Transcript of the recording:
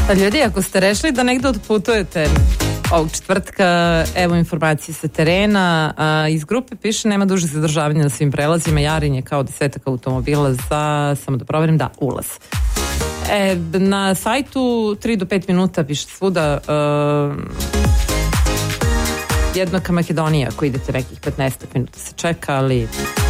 Ljudi, ako ste rešili da negde otputujete ovog četvrtka, evo informacije sa terena. Iz grupe piše nema dužih zadržavanja na svim prelazima. Jarinje kao 10 automobila za, samo da proverim, da, ulaz. Na sajtu 3 do 5 minuta piše svuda. Jednaka Makedonija, ako idete nekih 15 minuta se čeka, ali